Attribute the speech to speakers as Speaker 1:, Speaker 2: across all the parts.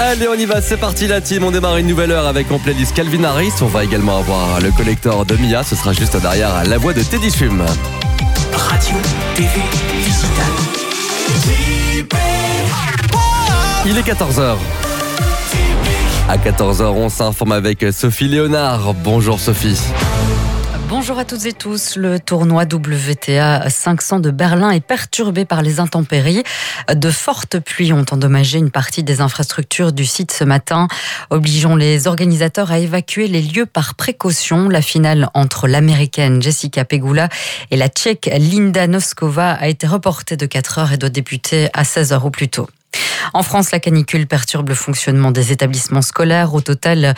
Speaker 1: Allez, on y va, c'est parti la team. On démarre une nouvelle heure avec en playlist Calvin Harris. On va également avoir le collector de Mia. Ce sera juste derrière la voix de Teddy Swims.
Speaker 2: Radio, TV, digital.
Speaker 1: Il est 14h. À 14h, on s'informe avec Sophie Léonard. Bonjour Sophie.
Speaker 3: Bonjour à toutes et tous. Le tournoi WTA 500 de Berlin est perturbé par les intempéries. De fortes pluies ont endommagé une partie des infrastructures du site ce matin, obligeant les organisateurs à évacuer les lieux par précaution. La finale entre l'américaine Jessica Pegula et la tchèque Linda Noskova a été reportée de 4 heures et doit débuter à 16 heures au plus tôt. En France, la canicule perturbe le fonctionnement des établissements scolaires. Au total,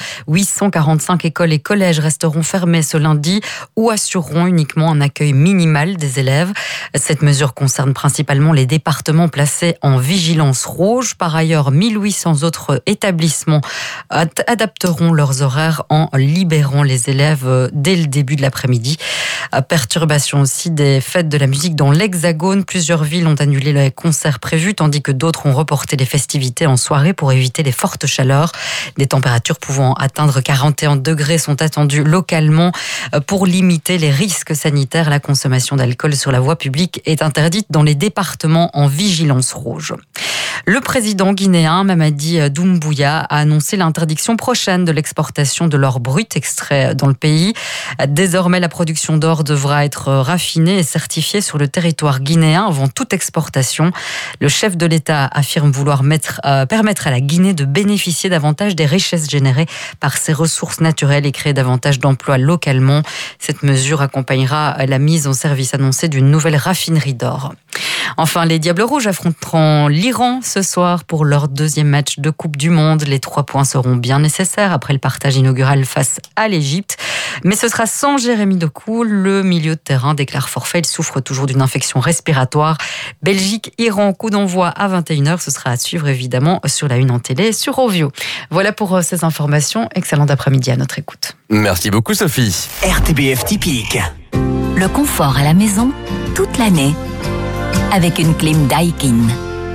Speaker 3: 845 écoles et collèges resteront fermés ce lundi ou assureront uniquement un accueil minimal des élèves. Cette mesure concerne principalement les départements placés en vigilance rouge. Par ailleurs, 1800 autres établissements adapteront leurs horaires en libérant les élèves dès le début de l'après-midi. Perturbation aussi des fêtes de la musique dans l'Hexagone. Plusieurs villes ont annulé les concerts prévus, tandis que d'autres ont reporté les festivités en soirée pour éviter les fortes chaleurs. Des températures pouvant atteindre 41 degrés sont attendues localement. Pour limiter les risques sanitaires, la consommation d'alcool sur la voie publique est interdite dans les départements en vigilance rouge. Le président guinéen Mamadi Doumbouya a annoncé l'interdiction prochaine de l'exportation de l'or brut extrait dans le pays. Désormais, la production d'or devra être raffinée et certifiée sur le territoire guinéen avant toute exportation. Le chef de l'État affirme vouloir permettre à la Guinée de bénéficier davantage des richesses générées par ses ressources naturelles et créer davantage d'emplois localement. Cette mesure accompagnera la mise en service annoncée d'une nouvelle raffinerie d'or. Enfin, les Diables Rouges affronteront l'Iran ce soir pour leur deuxième match de Coupe du Monde. Les 3 points seront bien nécessaires après le partage inaugural face à l'Égypte. Mais ce sera sans Jérémy Doku. Le milieu de terrain déclare forfait. Il souffre toujours d'une infection respiratoire. Belgique-Iran, coup d'envoi à 21h. Ce sera à suivre évidemment sur la 1 en télé sur Ovio. Voilà pour ces informations. Excellent après-midi à notre écoute.
Speaker 1: Merci beaucoup Sophie.
Speaker 2: RTBF typique.
Speaker 4: Le confort à la maison toute l'année avec une clim Daikin.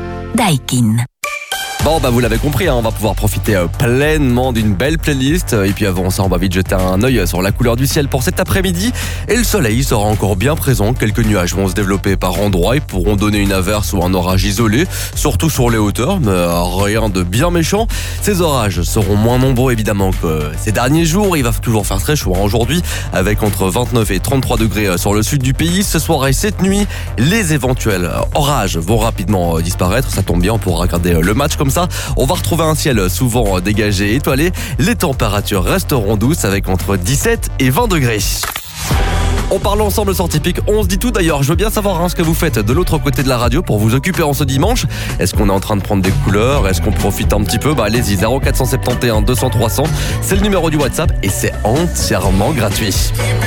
Speaker 4: Daikin.
Speaker 1: Bon, vous l'avez compris, on va pouvoir profiter pleinement d'une belle playlist. Et puis avant ça, on va vite jeter un œil sur la couleur du ciel pour cet après-midi. Et le soleil sera encore bien présent. Quelques nuages vont se développer par endroits et pourront donner une averse ou un orage isolé, surtout sur les hauteurs, mais rien de bien méchant. Ces orages seront moins nombreux évidemment que ces derniers jours. Il va toujours faire très chaud aujourd'hui, avec entre 29 et 33 degrés sur le sud du pays. Ce soir et cette nuit, les éventuels orages vont rapidement disparaître. Ça tombe bien, on pourra regarder le match comme ça. On va retrouver un ciel souvent dégagé et étoilé. Les températures resteront douces avec entre 17 et 20 degrés. On parle ensemble sur Typique, on se dit tout d'ailleurs. Je veux bien savoir ce que vous faites de l'autre côté de la radio pour vous occuper en ce dimanche. Est-ce qu'on est en train de prendre des couleurs? Est-ce qu'on profite un petit peu? Allez-y, 0471 200 300. C'est le numéro du WhatsApp et c'est entièrement gratuit.